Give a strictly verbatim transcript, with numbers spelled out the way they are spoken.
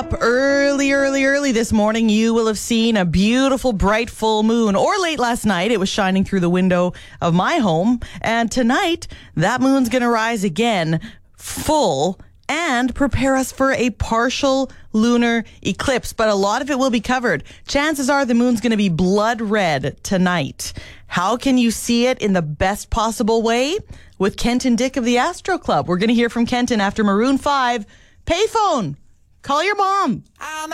Early, early, early this morning, you will have seen a beautiful, bright, full moon. Or late last night, it was shining through the window of my home. And tonight, that moon's going to rise again, full, and prepare us for a partial lunar eclipse. But a lot of it will be covered. Chances are the moon's going to be blood red tonight. How can you see it in the best possible way? With Kenton Dick of the Astro Club. We're going to hear from Kenton after Maroon five. Payphone. Call your mom.